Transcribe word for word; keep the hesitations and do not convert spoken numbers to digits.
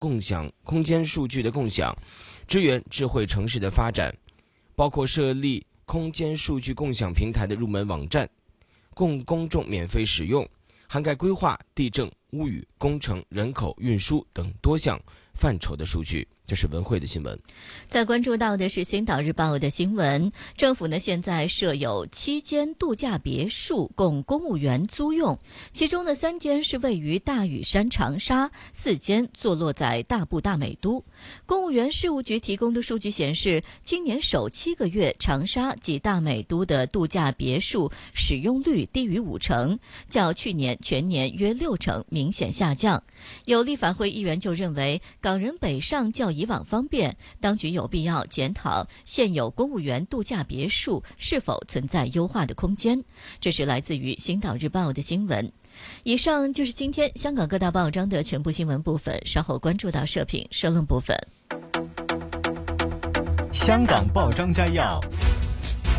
共享空间数据的共享，支援智慧城市的发展，包括设立空间数据共享平台的入门网站，供公众免费使用，涵盖规划、地政、屋宇、工程、人口、运输等多项范畴的数据。这是文汇的新闻。 再关注到的是《星岛日报》的新闻，政府呢现在设有七间度假别墅供公务员租用，其中的三间是位于大屿山长沙，四间坐落在大埔大美都。公务员事务局提供的数据显示，今年首七个月长沙及大美都的度假别墅使用率低于五成，较去年全年约六成明显下降。有立法会议员就认为，港人北上较以往方便，当局有必要检讨现有公务员度假别墅是否存在优化的空间。这是来自于《星岛日报》的新闻。以上就是今天香港各大报章的全部新闻部分，稍后关注到社评、社论部分。 香港报章摘要。